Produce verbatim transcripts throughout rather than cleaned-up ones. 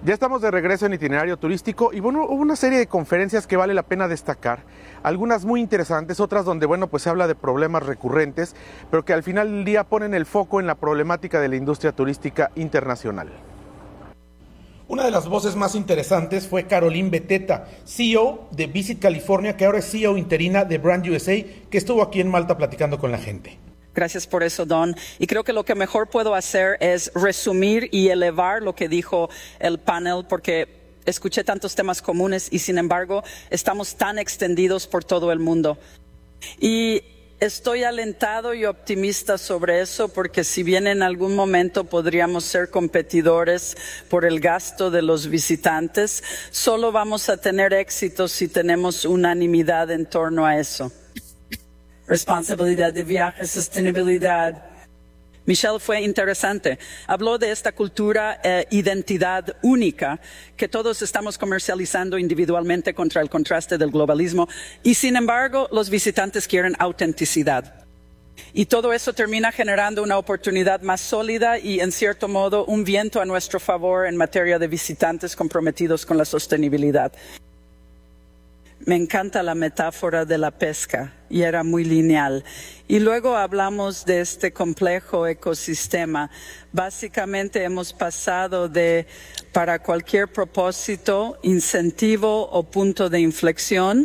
Ya estamos de regreso en Itinerario Turístico y bueno, hubo una serie de conferencias que vale la pena destacar, algunas muy interesantes, otras donde bueno, pues se habla de problemas recurrentes, pero que al final del día ponen el foco en la problemática de la industria turística internacional. Una de las voces más interesantes fue Caroline Beteta, C E O de Visit California, que ahora es C E O interina de Brand U S A, que estuvo aquí en Malta platicando con la gente. Gracias por eso, Don. Y creo que lo que mejor puedo hacer es resumir y elevar lo que dijo el panel, porque escuché tantos temas comunes y, sin embargo, estamos tan extendidos por todo el mundo. Y estoy alentado y optimista sobre eso, porque si bien en algún momento podríamos ser competidores por el gasto de los visitantes, solo vamos a tener éxito si tenemos unanimidad en torno a eso. Responsabilidad de viaje, sostenibilidad. Michelle fue interesante. Habló de esta cultura, eh, identidad única, que todos estamos comercializando individualmente contra el contraste del globalismo. Y sin embargo, los visitantes quieren autenticidad. Y todo eso termina generando una oportunidad más sólida y, en cierto modo, un viento a nuestro favor en materia de visitantes comprometidos con la sostenibilidad. Me encanta la metáfora de la pesca y era muy lineal. Y luego hablamos de este complejo ecosistema. Básicamente hemos pasado de, para cualquier propósito, incentivo o punto de inflexión,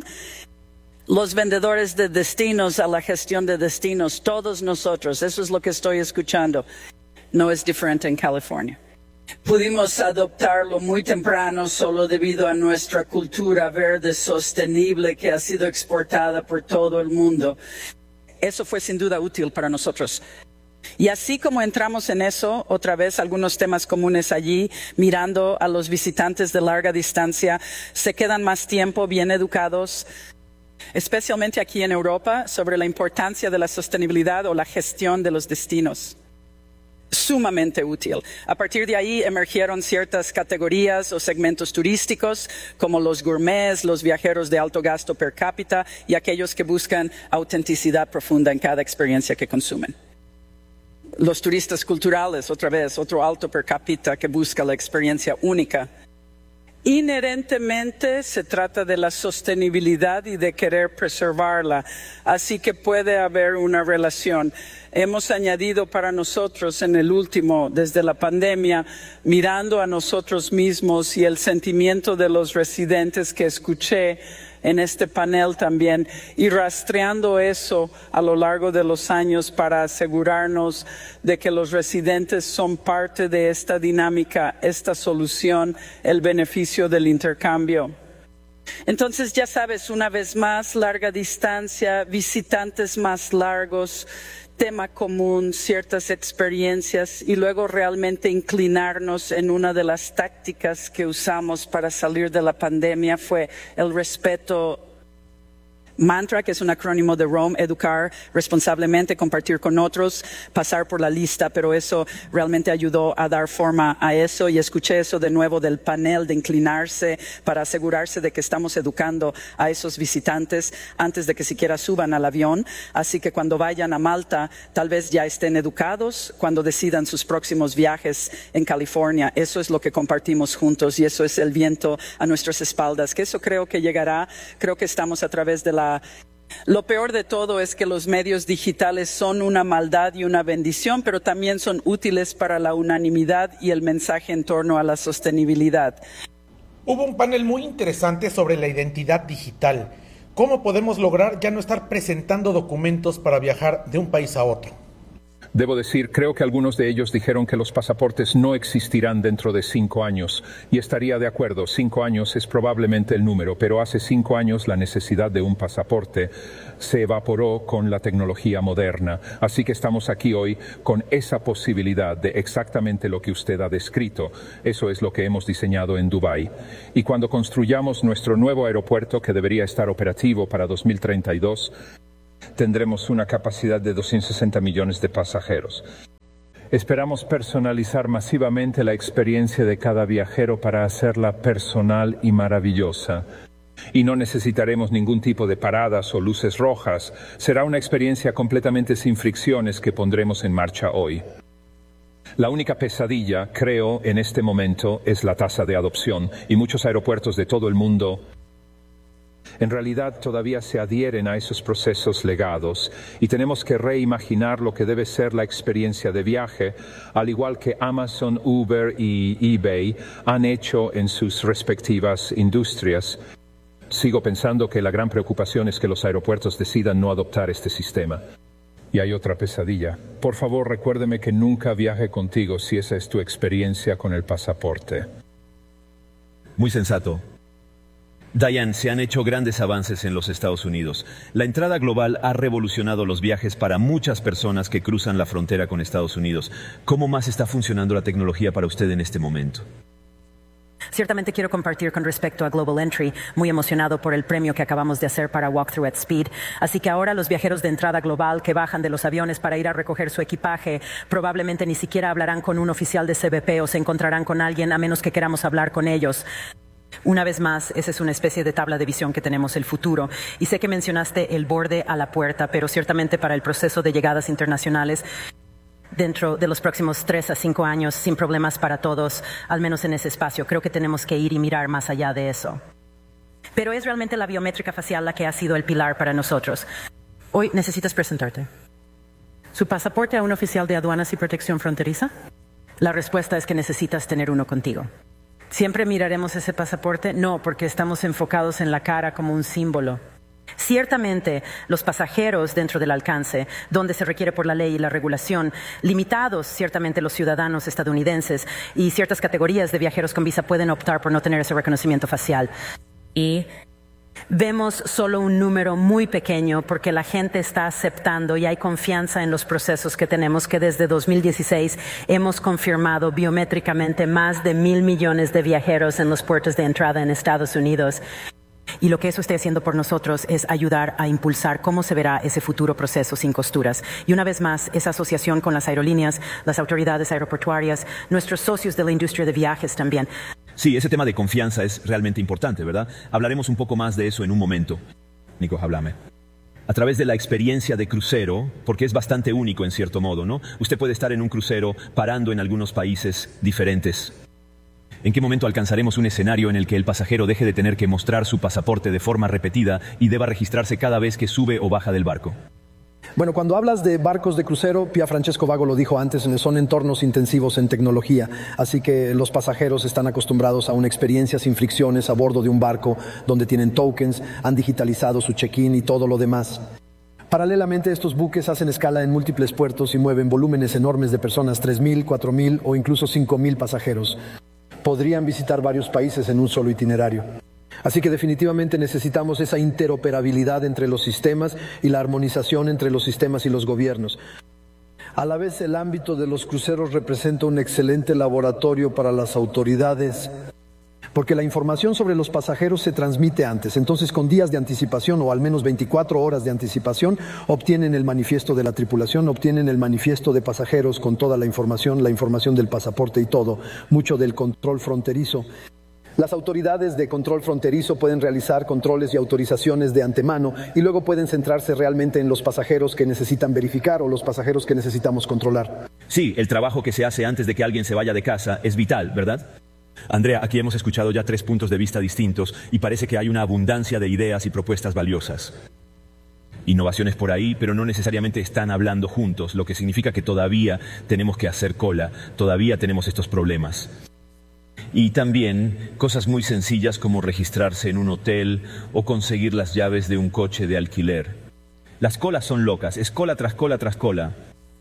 los vendedores de destinos a la gestión de destinos, todos nosotros. Eso es lo que estoy escuchando. No es diferente en California. Pudimos adoptarlo muy temprano solo debido a nuestra cultura verde sostenible que ha sido exportada por todo el mundo. Eso fue sin duda útil para nosotros. Y así como entramos en eso, otra vez algunos temas comunes allí, mirando a los visitantes de larga distancia, se quedan más tiempo bien educados, especialmente aquí en Europa, sobre la importancia de la sostenibilidad o la gestión de los destinos. Sumamente útil. A partir de ahí emergieron ciertas categorías o segmentos turísticos, como los gourmets, los viajeros de alto gasto per cápita y aquellos que buscan autenticidad profunda en cada experiencia que consumen. Los turistas culturales, otra vez, otro alto per cápita que busca la experiencia única. Inherentemente se trata de la sostenibilidad y de querer preservarla, así que puede haber una relación. Hemos añadido para nosotros en el último, desde la pandemia, mirando a nosotros mismos y el sentimiento de los residentes que escuché en este panel también, y rastreando eso a lo largo de los años para asegurarnos de que los residentes son parte de esta dinámica, esta solución, el beneficio del intercambio. Entonces, ya sabes, una vez más, larga distancia, visitantes más largos, tema común, ciertas experiencias y luego realmente inclinarnos en una de las tácticas que usamos para salir de la pandemia fue el respeto. Mantra, que es un acrónimo de Rome, educar responsablemente, compartir con otros, pasar por la lista, pero eso realmente ayudó a dar forma a eso y escuché eso de nuevo del panel de inclinarse para asegurarse de que estamos educando a esos visitantes antes de que siquiera suban al avión, así que cuando vayan a Malta tal vez ya estén educados cuando decidan sus próximos viajes en California. Eso es lo que compartimos juntos y eso es el viento a nuestras espaldas, que eso creo que llegará, creo que estamos a través de la Lo peor de todo es que los medios digitales son una maldad y una bendición, pero también son útiles para la unanimidad y el mensaje en torno a la sostenibilidad. Hubo un panel muy interesante sobre la identidad digital. ¿Cómo podemos lograr ya no estar presentando documentos para viajar de un país a otro? Debo decir, creo que algunos de ellos dijeron que los pasaportes no existirán dentro de cinco años. Y estaría de acuerdo, cinco años es probablemente el número, pero hace cinco años la necesidad de un pasaporte se evaporó con la tecnología moderna. Así que estamos aquí hoy con esa posibilidad de exactamente lo que usted ha descrito. Eso es lo que hemos diseñado en Dubái. Y cuando construyamos nuestro nuevo aeropuerto, que debería estar operativo para dos mil treinta y dos, tendremos una capacidad de doscientos sesenta millones de pasajeros. Esperamos personalizar masivamente la experiencia de cada viajero para hacerla personal y maravillosa. Y no necesitaremos ningún tipo de paradas o luces rojas. Será una experiencia completamente sin fricciones que pondremos en marcha hoy. La única pesadilla, creo, en este momento es la tasa de adopción, y muchos aeropuertos de todo el mundo en realidad todavía se adhieren a esos procesos legados, y tenemos que reimaginar lo que debe ser la experiencia de viaje, al igual que Amazon, Uber y eBay han hecho en sus respectivas industrias. Sigo pensando que la gran preocupación es que los aeropuertos decidan no adoptar este sistema. Y hay otra pesadilla. Por favor, recuérdeme que nunca viaje contigo si esa es tu experiencia con el pasaporte. Muy sensato. Diane, se han hecho grandes avances en los Estados Unidos. La entrada global ha revolucionado los viajes para muchas personas que cruzan la frontera con Estados Unidos. ¿Cómo más está funcionando la tecnología para usted en este momento? Ciertamente quiero compartir con respecto a Global Entry, muy emocionado por el premio que acabamos de hacer para Walkthrough at Speed. Así que ahora los viajeros de entrada global que bajan de los aviones para ir a recoger su equipaje probablemente ni siquiera hablarán con un oficial de C B P o se encontrarán con alguien a menos que queramos hablar con ellos. Una vez más, esa es una especie de tabla de visión que tenemos el futuro. Y sé que mencionaste el borde a la puerta, pero ciertamente para el proceso de llegadas internacionales, dentro de los próximos tres a cinco años, sin problemas para todos, al menos en ese espacio, creo que tenemos que ir y mirar más allá de eso. Pero es realmente la biométrica facial la que ha sido el pilar para nosotros. Hoy necesitas presentarte. ¿Su pasaporte a un oficial de aduanas y protección fronteriza? La respuesta es que necesitas tener uno contigo. ¿Siempre miraremos ese pasaporte? No, porque estamos enfocados en la cara como un símbolo. Ciertamente, los pasajeros dentro del alcance, donde se requiere por la ley y la regulación, limitados ciertamente los ciudadanos estadounidenses y ciertas categorías de viajeros con visa pueden optar por no tener ese reconocimiento facial. Y vemos solo un número muy pequeño porque la gente está aceptando y hay confianza en los procesos que tenemos, que desde dos mil dieciséis hemos confirmado biométricamente más de mil millones de viajeros en los puertos de entrada en Estados Unidos. Y lo que eso esté haciendo por nosotros es ayudar a impulsar cómo se verá ese futuro proceso sin costuras. Y una vez más, esa asociación con las aerolíneas, las autoridades aeroportuarias, nuestros socios de la industria de viajes también. Sí, ese tema de confianza es realmente importante, ¿verdad? Hablaremos un poco más de eso en un momento. Nico, háblame. A través de la experiencia de crucero, porque es bastante único en cierto modo, ¿no? Usted puede estar en un crucero parando en algunos países diferentes. ¿En qué momento alcanzaremos un escenario en el que el pasajero deje de tener que mostrar su pasaporte de forma repetida y deba registrarse cada vez que sube o baja del barco? Bueno, cuando hablas de barcos de crucero, Pia Francesco Vago lo dijo antes, son entornos intensivos en tecnología, así que los pasajeros están acostumbrados a una experiencia sin fricciones a bordo de un barco donde tienen tokens, han digitalizado su check-in y todo lo demás. Paralelamente, estos buques hacen escala en múltiples puertos y mueven volúmenes enormes de personas, tres mil, cuatro mil o incluso cinco mil pasajeros. Podrían visitar varios países en un solo itinerario. Así que definitivamente necesitamos esa interoperabilidad entre los sistemas y la armonización entre los sistemas y los gobiernos. A la vez, el ámbito de los cruceros representa un excelente laboratorio para las autoridades, porque la información sobre los pasajeros se transmite antes. Entonces, con días de anticipación o al menos veinticuatro horas de anticipación, obtienen el manifiesto de la tripulación, obtienen el manifiesto de pasajeros con toda la información, la información del pasaporte y todo, mucho del control fronterizo. Las autoridades de control fronterizo pueden realizar controles y autorizaciones de antemano y luego pueden centrarse realmente en los pasajeros que necesitan verificar o los pasajeros que necesitamos controlar. Sí, el trabajo que se hace antes de que alguien se vaya de casa es vital, ¿verdad? Andrea, aquí hemos escuchado ya tres puntos de vista distintos y parece que hay una abundancia de ideas y propuestas valiosas. Innovaciones por ahí, pero no necesariamente están hablando juntos, lo que significa que todavía tenemos que hacer cola, todavía tenemos estos problemas. Y también cosas muy sencillas como registrarse en un hotel o conseguir las llaves de un coche de alquiler. Las colas son locas, es cola tras cola tras cola.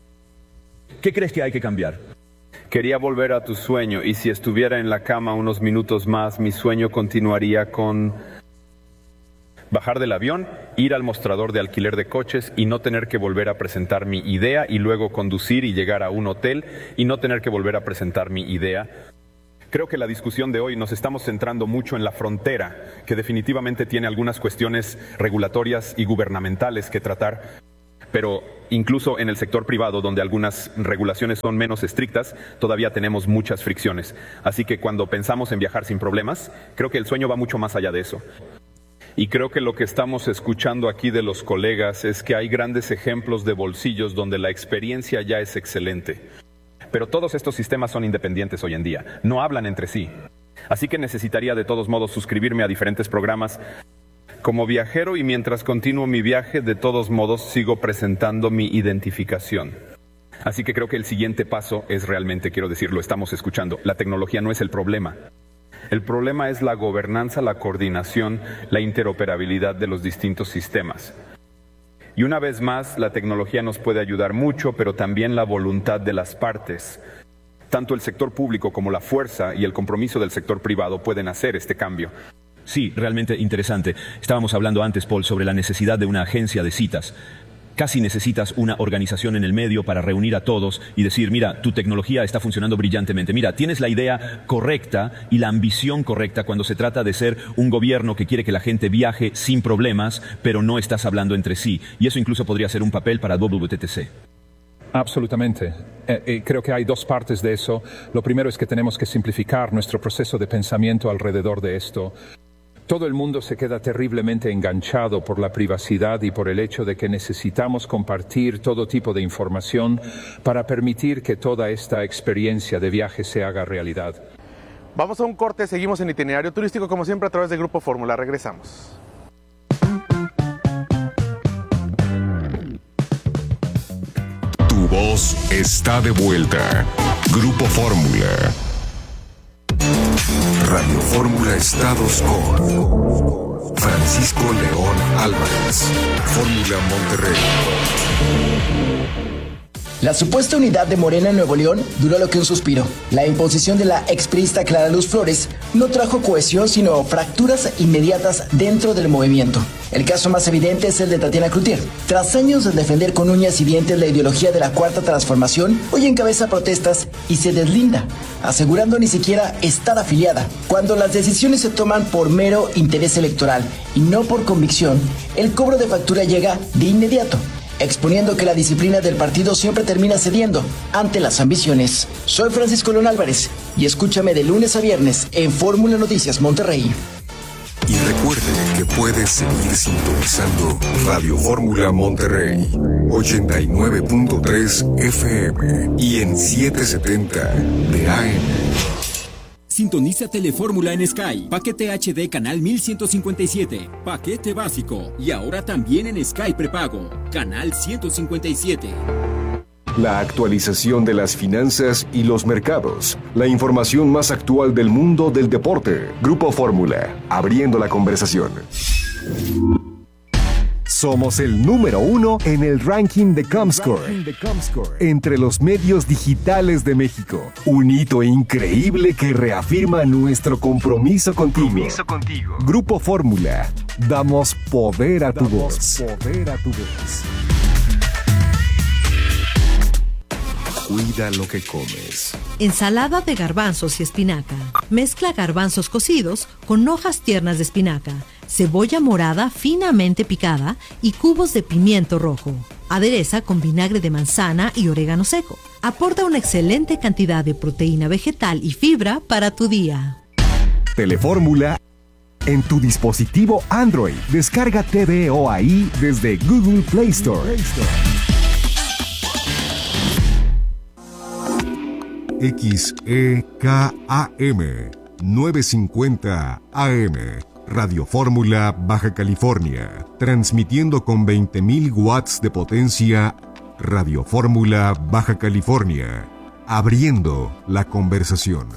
¿Qué crees que hay que cambiar? Quería volver a tu sueño y si estuviera en la cama unos minutos más, mi sueño continuaría con bajar del avión, ir al mostrador de alquiler de coches y no tener que volver a presentar mi idea y luego conducir y llegar a un hotel y no tener que volver a presentar mi idea. Creo que la discusión de hoy nos estamos centrando mucho en la frontera, que definitivamente tiene algunas cuestiones regulatorias y gubernamentales que tratar, pero incluso en el sector privado, donde algunas regulaciones son menos estrictas, todavía tenemos muchas fricciones. Así que cuando pensamos en viajar sin problemas, creo que el sueño va mucho más allá de eso. Y creo que lo que estamos escuchando aquí de los colegas es que hay grandes ejemplos de bolsillos donde la experiencia ya es excelente. Pero todos estos sistemas son independientes hoy en día, no hablan entre sí. Así que necesitaría de todos modos suscribirme a diferentes programas como viajero y mientras continúo mi viaje, de todos modos sigo presentando mi identificación. Así que creo que el siguiente paso es realmente, quiero decirlo, estamos escuchando, la tecnología no es el problema. El problema es la gobernanza, la coordinación, la interoperabilidad de los distintos sistemas. Y una vez más, la tecnología nos puede ayudar mucho, pero también la voluntad de las partes. Tanto el sector público como la fuerza y el compromiso del sector privado pueden hacer este cambio. Sí, realmente interesante. Estábamos hablando antes, Paul, sobre la necesidad de una agencia de citas. Casi necesitas una organización en el medio para reunir a todos y decir, mira, tu tecnología está funcionando brillantemente. Mira, tienes la idea correcta y la ambición correcta cuando se trata de ser un gobierno que quiere que la gente viaje sin problemas, pero no estás hablando entre sí. Y eso incluso podría ser un papel para W T T C. Absolutamente. Eh, eh, creo que hay dos partes de eso. Lo primero es que tenemos que simplificar nuestro proceso de pensamiento alrededor de esto. Todo el mundo se queda terriblemente enganchado por la privacidad y por el hecho de que necesitamos compartir todo tipo de información para permitir que toda esta experiencia de viaje se haga realidad. Vamos a un corte, seguimos en Itinerario Turístico, como siempre a través de Grupo Fórmula. Regresamos. Tu voz está de vuelta. Grupo Fórmula. Radio Fórmula Estados con Francisco León Álvarez. Fórmula Monterrey. La supuesta unidad de Morena en Nuevo León duró lo que un suspiro. La imposición de la expriista Clara Luz Flores no trajo cohesión, sino fracturas inmediatas dentro del movimiento. El caso más evidente es el de Tatiana Cloutier. Tras años de defender con uñas y dientes la ideología de la Cuarta Transformación, hoy encabeza protestas y se deslinda, asegurando ni siquiera estar afiliada. Cuando las decisiones se toman por mero interés electoral y no por convicción, el cobro de factura llega de inmediato, exponiendo que la disciplina del partido siempre termina cediendo ante las ambiciones. Soy Francisco León Álvarez y escúchame de lunes a viernes en Fórmula Noticias Monterrey. Y recuerde que puedes seguir sintonizando Radio Fórmula Monterrey, ochenta y nueve punto tres F M y en setecientos setenta de A M. Sintoniza Telefórmula en Sky. Paquete H D canal mil ciento cincuenta y siete. Paquete básico. Y ahora también en Sky prepago. Canal ciento cincuenta y siete. La actualización de las finanzas y los mercados. La información más actual del mundo del deporte. Grupo Fórmula. Abriendo la conversación. Somos el número uno en el ranking de Comscore, entre los medios digitales de México. Un hito increíble que reafirma nuestro compromiso contigo. Compromiso contigo. Grupo Fórmula. Damos poder a tu voz. Poder a tu voz. Cuida lo que comes. Ensalada de garbanzos y espinaca. Mezcla garbanzos cocidos con hojas tiernas de espinaca, cebolla morada finamente picada y cubos de pimiento rojo. Adereza con vinagre de manzana y orégano seco. Aporta una excelente cantidad de proteína vegetal y fibra para tu día. Telefórmula en tu dispositivo Android. Descarga T V O ahí desde Google Play Store. X E K A M novecientos cincuenta A M Radio Fórmula Baja California, transmitiendo con veinte mil watts de potencia. Radio Fórmula Baja California, abriendo la conversación.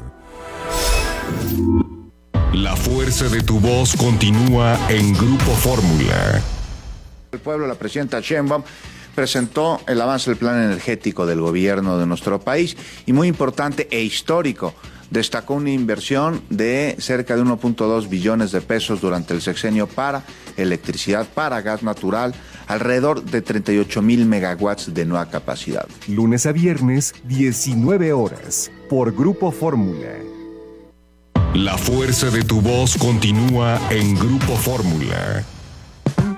La fuerza de tu voz continúa en Grupo Fórmula. El pueblo, la presidenta Sheinbaum presentó el avance del plan energético del gobierno de nuestro país y muy importante e histórico, destacó una inversión de cerca de uno punto dos billones de pesos durante el sexenio para electricidad, para gas natural, alrededor de treinta y ocho mil megawatts de nueva capacidad. Lunes a viernes, diecinueve horas, por Grupo Fórmula. La fuerza de tu voz continúa en Grupo Fórmula.